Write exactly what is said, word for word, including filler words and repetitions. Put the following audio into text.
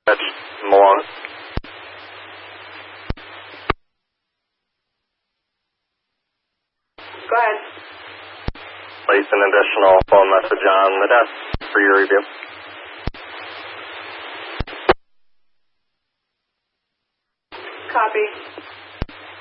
That's Malone. Go ahead. Place an additional phone message on the desk for your review. Copy.